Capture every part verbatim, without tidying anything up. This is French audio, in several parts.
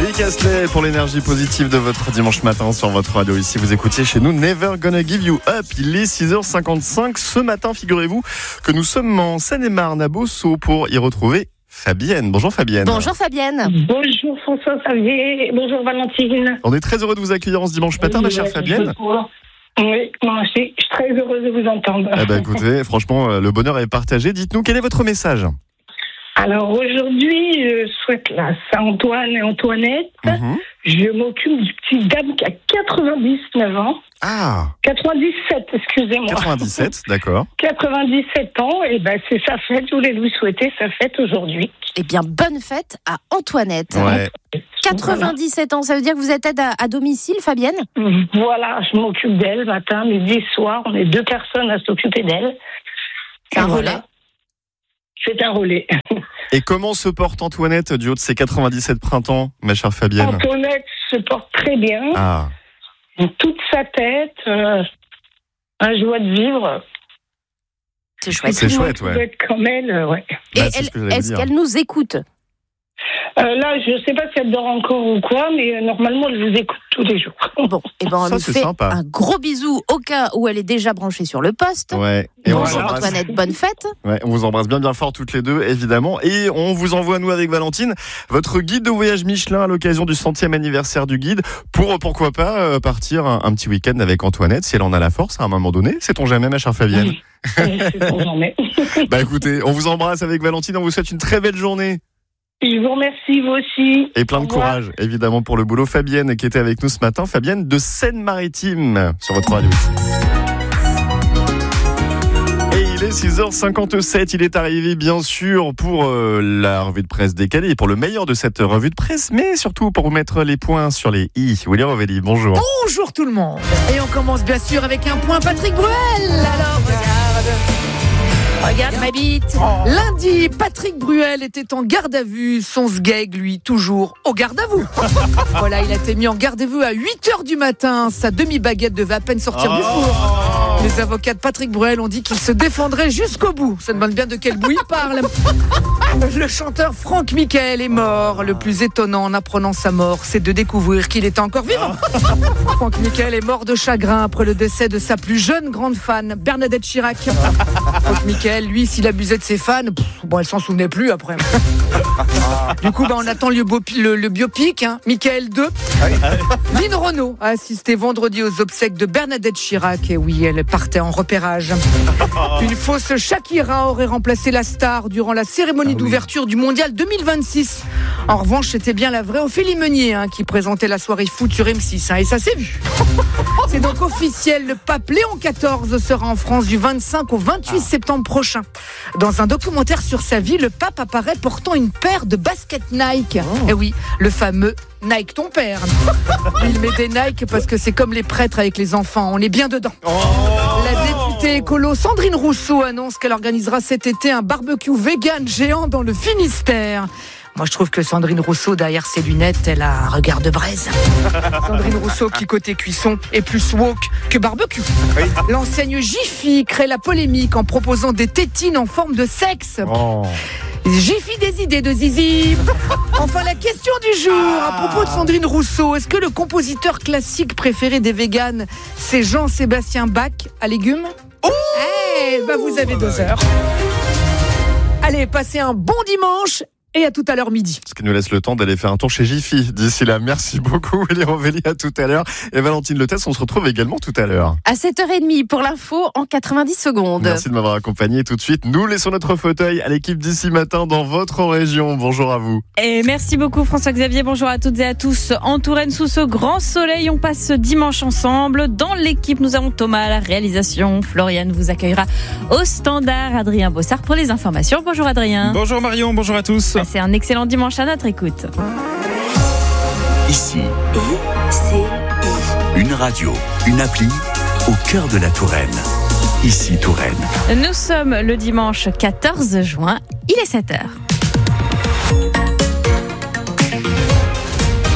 Rick Astley pour l'énergie positive de votre dimanche matin sur votre radio. Ici, vous écoutiez chez nous Never Gonna Give You Up. Il est six heures cinquante-cinq. Ce matin, figurez-vous que nous sommes en Seine-et-Marne à Beauceau pour y retrouver Fabienne. Bonjour Fabienne. Bonjour Fabienne. Bonjour François-Xavier. Bonjour Valentine. On est très heureux de vous accueillir en ce dimanche matin, oui, ma chère Fabienne. Oui, moi aussi. Je suis très heureuse de vous entendre. Eh ben, écoutez, franchement, le bonheur est partagé. Dites-nous, quel est votre message ? Alors aujourd'hui, je souhaite la Saint-Antoine et Antoinette. Mm-hmm. Je m'occupe du petit dame qui a quatre-vingt-dix-neuf ans. Ah quatre-vingt-dix-sept, excusez-moi. quatre-vingt-dix-sept, d'accord. quatre-vingt-dix-sept ans, et ben c'est sa fête. Je voulais lui souhaiter sa fête aujourd'hui. Eh bien, bonne fête à Antoinette. Ouais. quatre-vingt-dix-sept ans, ça veut dire que vous êtes aide à, à domicile, Fabienne ? Voilà, je m'occupe d'elle matin, midi, soir. On est deux personnes à s'occuper d'elle. C'est un voilà. relais. C'est un relais. Et comment se porte Antoinette du haut de ses quatre-vingt-dix-sept printemps, ma chère Fabienne ? Antoinette se porte très bien. Ah. Toute sa tête, euh, un joie de vivre. C'est chouette. C'est chouette, ouais. Être comme elle, euh, ouais. Et bah, elle, ce que est-ce dire. qu'elle nous écoute ? Euh, là, je ne sais pas si elle dort encore ou quoi, mais euh, normalement, elle vous écoute tous les jours. Bon, et ben on Ça, lui c'est fait sympa. un gros bisou au cas où elle est déjà branchée sur le poste. Ouais. Et Bonjour on, Antoinette, bonne fête. ouais, on vous embrasse bien bien fort toutes les deux, évidemment. Et on vous envoie, nous, avec Valentine, votre guide de voyage Michelin à l'occasion du centième anniversaire du guide, pour, pourquoi pas, euh, partir un, un petit week-end avec Antoinette, si elle en a la force, à un moment donné. Sait-on jamais, ma chère Fabienne ? Oui. Oui, c'est jamais. Bah écoutez, on vous embrasse avec Valentine, on vous souhaite une très belle journée. Je vous remercie, vous aussi. Et plein de courage, évidemment, pour le boulot. Fabienne, qui était avec nous ce matin. Fabienne de Seine-Maritime, sur votre radio. Et il est six heures cinquante-sept. Il est arrivé, bien sûr, pour euh, la revue de presse décalée et pour le meilleur de cette revue de presse, mais surtout pour vous mettre les points sur les i. Willy Rovelli, bonjour. Bonjour tout le monde. Et on commence bien sûr avec un point Patrick Bruel. Alors regarde. Regarde ma bite. Lundi, Patrick Bruel était en garde à vue. Son sgeg, lui, toujours au garde à vous. Voilà, il a été mis en garde à vue à huit heures du matin. Sa demi-baguette devait à peine sortir oh du four. Les avocats de Patrick Bruel ont dit qu'il se défendrait jusqu'au bout. Ça demande bien de quel bout il parle. Le chanteur Franck Michael est mort. Le plus étonnant en apprenant sa mort, c'est de découvrir qu'il était encore vivant. Franck Michael est mort de chagrin après le décès de sa plus jeune grande fan, Bernadette Chirac. Franck Michael, lui, s'il abusait de ses fans, pff, bon, elle s'en souvenait plus après. Du coup, bah, on attend le, le, le biopic, hein, Michael deux. Lynn Renaud a assisté vendredi aux obsèques de Bernadette Chirac. Et oui, elle partait en repérage. Une fausse Shakira aurait remplacé la star durant la cérémonie ah, d'ouverture oui. du Mondial deux mille vingt-six. En revanche, c'était bien la vraie Ophélie Meunier hein, qui présentait la soirée foot sur M six. Hein, et ça s'est vu. C'est donc officiel, le pape Léon quatorze sera en France du vingt-cinq au vingt-huit ah. septembre prochain. Dans un documentaire sur sa vie, le pape apparaît portant une paire de baskets Nike. Oh. Et oui, le fameux Nike ton père. Il met des Nike parce que c'est comme les prêtres avec les enfants, on est bien dedans. Oh. La députée écolo Sandrine Rousseau annonce qu'elle organisera cet été un barbecue vegan géant dans le Finistère. Moi, je trouve que Sandrine Rousseau, derrière ses lunettes, elle a un regard de braise. Sandrine Rousseau, qui côté cuisson, est plus woke que barbecue. Oui. L'enseigne Jiffy crée la polémique en proposant des tétines en forme de sexe. Oh. Jiffy des idées de zizi. Enfin, la question du jour, à propos de Sandrine Rousseau, est-ce que le compositeur classique préféré des véganes, c'est Jean-Sébastien Bach à légumes ? Oh hey, bah vous avez deux heures. Allez, passez un bon dimanche. Et à tout à l'heure midi. Ce qui nous laisse le temps d'aller faire un tour chez Jiffy. D'ici là, merci beaucoup, Willy Rovelli, à tout à l'heure. Et Valentine Letès, on se retrouve également tout à l'heure. À sept heures trente pour l'info en quatre-vingt-dix secondes. Merci de m'avoir accompagné. Tout de suite, nous laissons notre fauteuil à l'équipe d'ici matin dans votre région. Bonjour à vous. Et merci beaucoup François-Xavier. Bonjour à toutes et à tous. En Touraine, sous ce grand soleil, on passe ce dimanche ensemble. Dans l'équipe, nous avons Thomas à la réalisation. Floriane vous accueillera au standard. Adrien Bossard pour les informations. Bonjour Adrien. Bonjour Marion, bonjour à tous. C'est un excellent dimanche à notre écoute. Ici, I-C-I. Une radio, une appli au cœur de la Touraine. Ici Touraine. Nous sommes le dimanche quatorze juin, il est sept heures.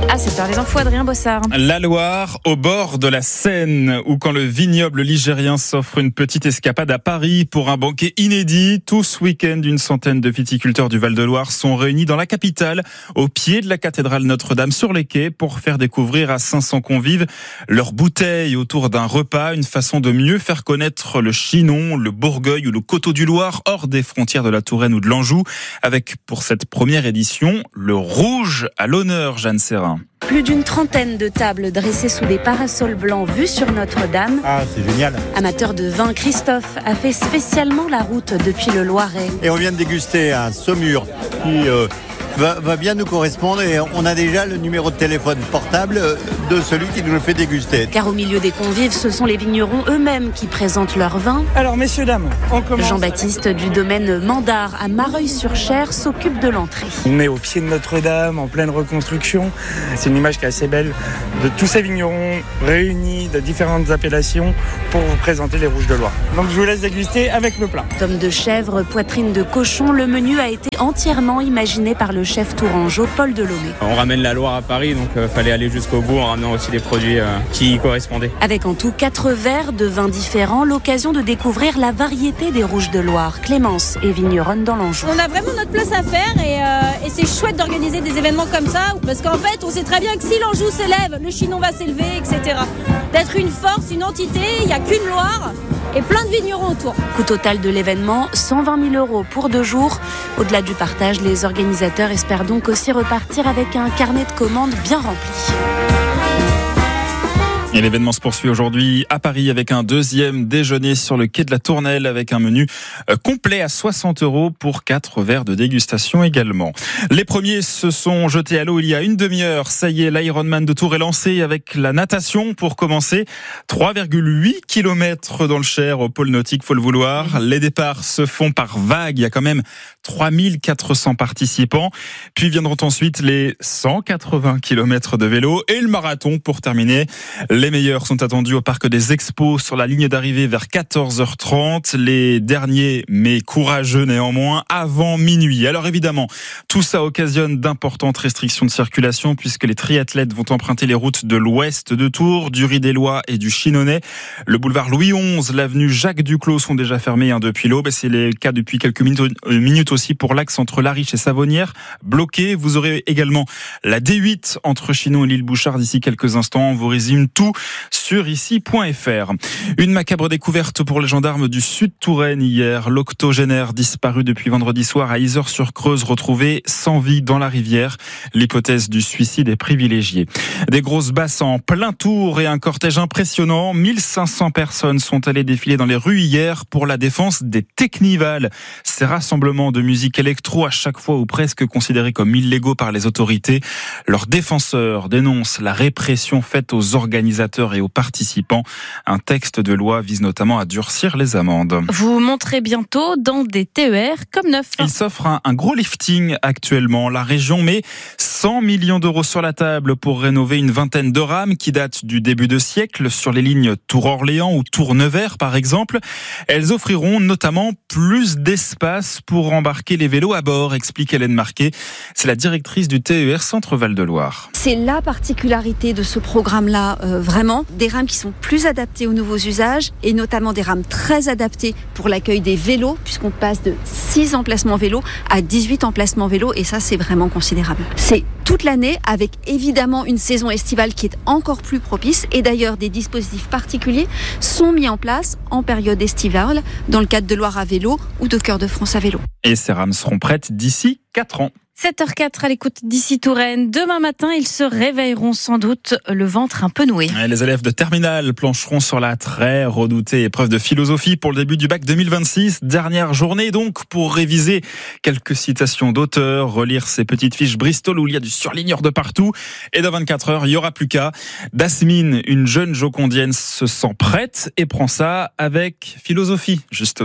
À sept heures, les infos, Adrien Bossard. La Loire, au bord de la Seine, où quand le vignoble ligérien s'offre une petite escapade à Paris pour un banquet inédit, tout ce week-end, une centaine de viticulteurs du Val-de-Loire sont réunis dans la capitale, au pied de la cathédrale Notre-Dame, sur les quais, pour faire découvrir à cinq cents convives leurs bouteilles autour d'un repas, une façon de mieux faire connaître le Chinon, le Bourgueil ou le Coteau du Loir, hors des frontières de la Touraine ou de l'Anjou, avec, pour cette première édition, le rouge à l'honneur, Jeanne Serrin. Plus d'une trentaine de tables dressées sous des parasols blancs vus sur Notre-Dame. Ah, c'est génial. Amateur de vin, Christophe a fait spécialement la route depuis le Loiret. Et on vient de déguster un Saumur qui euh, va, va bien nous correspondre et on a déjà le numéro de téléphone portable de celui qui nous le fait déguster. Car au milieu des convives, ce sont les vignerons eux-mêmes qui présentent leur vin. Alors messieurs, dames, on commence. Jean-Baptiste du domaine Mandar à Mareuil-sur-Cher s'occupe de l'entrée. On est au pied de Notre-Dame, en pleine reconstruction. C'est une image qui est assez belle de tous ces vignerons réunis de différentes appellations pour vous présenter les rouges de Loire. Donc je vous laisse déguster avec le plat. Tome de chèvre, poitrine de cochon, le menu a été entièrement imaginé par le chef tourangeau Paul Delaunay. On ramène la Loire à Paris, donc il euh, fallait aller jusqu'au bout en ramenant aussi des produits euh, qui y correspondaient. Avec en tout quatre verres de vins différents, l'occasion de découvrir la variété des rouges de Loire. Clémence est vigneronne dans l'Anjou. On a vraiment notre place à faire et, euh, et c'est chouette d'organiser des événements comme ça, parce qu'en fait on sait très bien que si l'Anjou s'élève, le Chinon va s'élever, et cetera. D'être une force, une entité, il n'y a qu'une Loire et plein de vignerons autour. Coût total de l'événement, cent vingt mille euros pour deux jours. Au-delà du partage, les organisateurs espèrent donc aussi repartir avec un carnet de commandes bien rempli. Et l'événement se poursuit aujourd'hui à Paris avec un deuxième déjeuner sur le quai de la Tournelle avec un menu complet à soixante euros pour quatre verres de dégustation également. Les premiers se sont jetés à l'eau il y a une demi-heure. Ça y est, l'Ironman de Tours est lancé avec la natation pour commencer. trois virgule huit kilomètres dans le Cher au pôle nautique, faut le vouloir. Les départs se font par vagues. Il y a quand même trois mille quatre cents participants. Puis viendront ensuite les cent quatre-vingts kilomètres de vélo et le marathon pour terminer. Les meilleurs sont attendus au parc des Expos sur la ligne d'arrivée vers quatorze heures trente. Les derniers, mais courageux néanmoins, avant minuit. Alors évidemment, tout ça occasionne d'importantes restrictions de circulation puisque les triathlètes vont emprunter les routes de l'ouest de Tours, du Ris-des-Lois et du Chinonais. Le boulevard Louis onze, l'avenue Jacques Duclos sont déjà fermés hein, depuis l'aube. C'est le cas depuis quelques minutes aussi pour l'axe entre Lariche et Savonnières. Bloqué, vous aurez également la D huit entre Chinon et l'île Bouchard d'ici quelques instants. On vous résume tout sur ici point f r. Une macabre découverte pour les gendarmes du Sud-Touraine hier. L'octogénaire disparu depuis vendredi soir à Yzeure-sur-Creuse, retrouvé sans vie dans la rivière. L'hypothèse du suicide est privilégiée. Des grosses basses en plein Tour et un cortège impressionnant. mille cinq cents personnes sont allées défiler dans les rues hier pour la défense des Technivals. Ces rassemblements de musique électro à chaque fois ou presque considérés comme illégaux par les autorités. Leurs défenseurs dénoncent la répression faite aux organisateurs et aux participants. Un texte de loi vise notamment à durcir les amendes. Vous monterez bientôt dans des T E R comme neuf. Il s'offre un, un gros lifting actuellement. La région met cent millions d'euros sur la table pour rénover une vingtaine de rames qui datent du début de siècle sur les lignes Tours-Orléans ou Tours-Nevers par exemple. Elles offriront notamment plus d'espace pour embarquer les vélos à bord, explique Hélène Marquet. C'est la directrice du T E R Centre Val-de-Loire. C'est la particularité de ce programme-là, euh, vraiment. Des rames qui sont plus adaptées aux nouveaux usages et notamment des rames très adaptées pour l'accueil des vélos puisqu'on passe de six emplacements vélos à dix-huit emplacements vélos et ça, c'est vraiment considérable. C'est toute l'année avec évidemment une saison estivale qui est encore plus propice et d'ailleurs des dispositifs particuliers sont mis en place en période estivale dans le cadre de Loire à vélo ou de Cœur de France à vélo. Et ces rames seront prêtes d'ici quatre ans. sept heures quatre à l'écoute d'ici Touraine. Demain matin, ils se réveilleront sans doute le ventre un peu noué. Les élèves de terminale plancheront sur la très redoutée épreuve de philosophie pour le début du bac deux mille vingt-six. Dernière journée donc pour réviser quelques citations d'auteurs, relire ces petites fiches Bristol où il y a du surligneur de partout. Et dans vingt-quatre heures, il n'y aura plus qu'à. Dasmine, une jeune jocondienne, se sent prête et prend ça avec philosophie justement.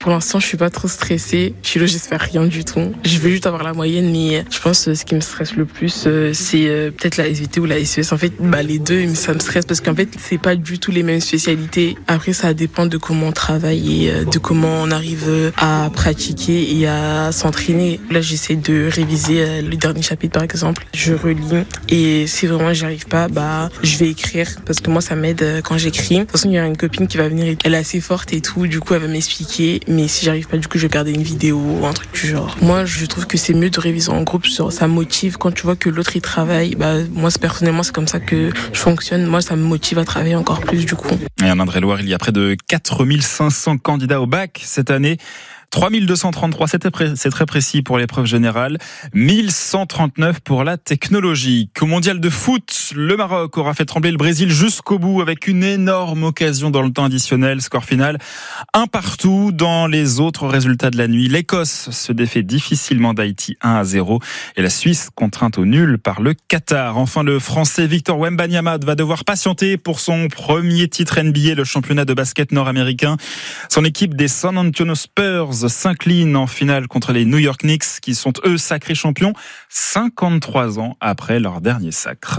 Pour l'instant, je suis pas trop stressée. Philo, j'espère rien du tout. Je veux juste avoir la moyenne, mais je pense que ce qui me stresse le plus, c'est peut-être la S V T ou la S E S. En fait, bah, les deux, ça me stresse parce qu'en fait, c'est pas du tout les mêmes spécialités. Après, ça dépend de comment on travaille et de comment on arrive à pratiquer et à s'entraîner. Là, j'essaie de réviser le dernier chapitre, par exemple. Je relis et si vraiment j'y arrive pas, bah, je vais écrire parce que moi, ça m'aide quand j'écris. De toute façon, il y a une copine qui va venir, elle est assez forte et tout, du coup, elle va m'expliquer. Mais si j'arrive pas, du coup, je vais regarder une vidéo ou un truc du genre. Moi, je trouve que c'est mieux de réviser en groupe. Ça motive quand tu vois que l'autre, il travaille. Bah, moi, personnellement, c'est comme ça que je fonctionne. Moi, ça me motive à travailler encore plus, du coup. Et en Indre-et-Loire, il y a près de quatre mille cinq cents candidats au bac cette année. trois mille deux cent trente-trois, c'est très précis pour l'épreuve générale. mille cent trente-neuf pour la technologie. Au mondial de foot, le Maroc aura fait trembler le Brésil jusqu'au bout avec une énorme occasion dans le temps additionnel. Score final, un partout. Dans les autres résultats de la nuit, l'Écosse se défait difficilement d'Haïti un à zéro et la Suisse contrainte au nul par le Qatar. Enfin, le Français Victor Wembanyama va devoir patienter pour son premier titre N B A, le championnat de basket nord-américain. Son équipe des San Antonio Spurs s'incline en finale contre les New York Knicks qui sont eux sacrés champions cinquante-trois ans après leur dernier sacre.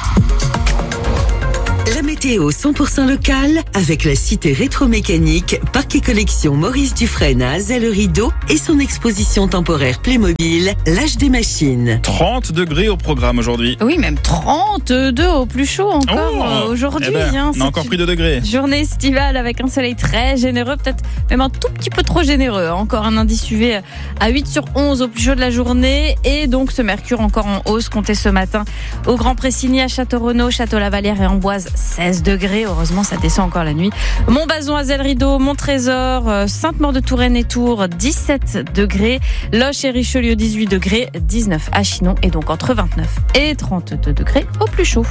La météo cent pour cent locale avec la cité rétromécanique, parc et collection Maurice Dufresne à Azay-le-Rideau et son exposition temporaire Playmobil, l'âge des machines. trente degrés au programme aujourd'hui. Oui, même trente-deux au plus chaud encore oh aujourd'hui. Eh ben, hein, on a encore pris deux degrés. Journée estivale avec un soleil très généreux, peut-être même un tout petit peu trop généreux. Encore un indice U V à huit sur onze au plus chaud de la journée et donc ce mercure encore en hausse compté ce matin au Grand Pressigny, à Château-Renaud, Château-Lavallière et Amboise. seize degrés, heureusement ça descend encore la nuit. Montbazon, Azay-le-Rideau, Montrésor, Sainte-Maure-de-Touraine et Tours, dix-sept degrés. Loches et Richelieu, dix-huit degrés, dix-neuf à Chinon et donc entre vingt-neuf et trente-deux degrés au plus chaud.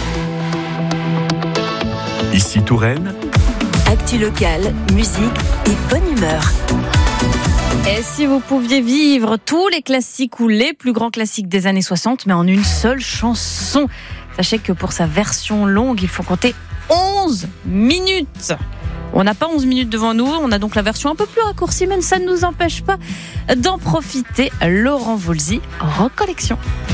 Ici Touraine. Actu locale, musique et bonne humeur. Et si vous pouviez vivre tous les classiques ou les plus grands classiques des années soixante, mais en une seule chanson, sachez que pour sa version longue, il faut compter onze minutes. On n'a pas onze minutes devant nous, on a donc la version un peu plus raccourcie, mais ça ne nous empêche pas d'en profiter. Laurent Voulzy, Rock Collection.